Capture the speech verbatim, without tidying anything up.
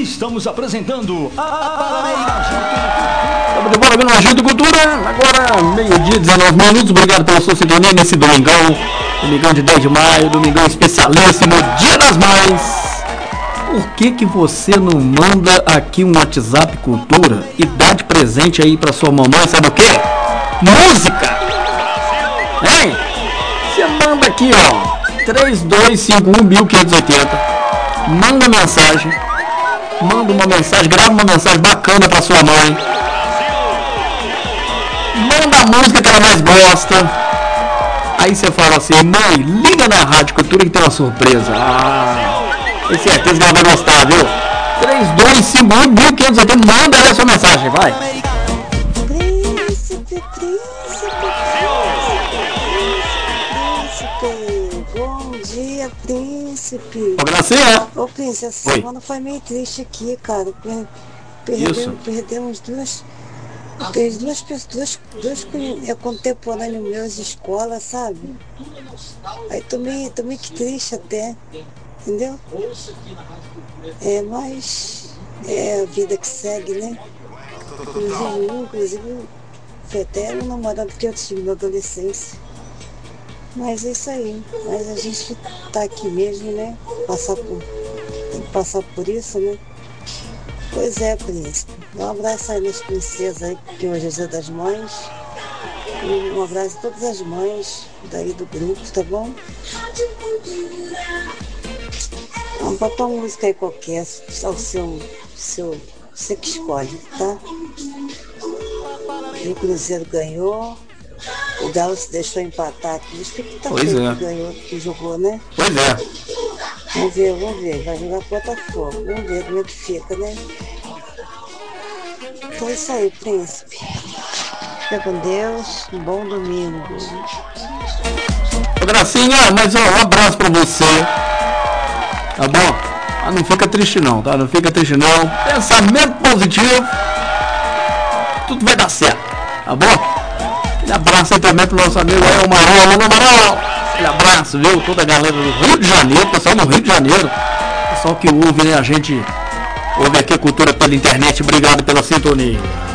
Estamos apresentando a Estamos de volta aqui no Agito Cultura. Agora, meio-dia, dezenove minutos. Obrigado pela sua sintonia nesse domingão. Domingão de dez de maio, domingão especialíssimo, Dia das Mães. Por que que você não manda aqui um WhatsApp Cultura e dá de presente aí pra sua mamãe, sabe o quê? Música! Hein? Você manda aqui, ó, três dois cinco um, mil quinhentos e oitenta. Manda mensagem. Manda uma mensagem, grava uma mensagem bacana pra sua mãe. Manda a música que ela mais gosta. Aí você fala assim: mãe, liga na Rádio Cultura que tem uma surpresa. Ah, tenho certeza que ela vai gostar, viu? três dois cinco um, mil quinhentos e oitenta. Manda aí a sua mensagem, vai. Príncipe, príncipe, príncipe, bom dia, príncipe. Ô, Gracinha. Ô, príncipe, essa Oi. semana foi meio triste aqui, cara. Per- Perdemos, Isso. perdemos duas, perdi duas pessoas, dois é, contemporâneos meus de escola, sabe? Aí tô meio, tô meio que triste até, entendeu? É, mas é a vida que segue, né? Inclusive, um, inclusive foi até um namorado que eu tive na adolescência. Mas é isso aí. Mas a gente tá aqui mesmo, né? Passar por, tem que passar por isso, né? Pois é, príncipe. Um abraço aí nas princesas aí, que hoje é Dia das Mães. E um abraço a todas as mães daí do grupo, tá bom? Vamos botar uma música aí qualquer, ao seu, seu, você que escolhe, tá? O Cruzeiro ganhou, o Galo se deixou empatar aqui. O que tá Pois feio é. que ganhou, que jogou, né? Pois é. Vamos ver, vamos ver. Vai jogar com Botafogo. Vamos ver como é que fica, né? Então é isso aí, príncipe. Fica com Deus. Um bom domingo. Ô, Gracinha, mas ó, um abraço pra você. Tá bom? Ah, não fica triste não, tá? Não fica triste não. Pensamento positivo. Tudo vai dar certo, tá bom? Aquele abraço aí também pro nosso amigo aí, o Marão. Alô, Marão! Aquele abraço, viu? Toda a galera do Rio de Janeiro, pessoal do Rio de Janeiro. Pessoal que ouve, né? A gente ouve aqui a Cultura pela internet. Obrigado pela sintonia.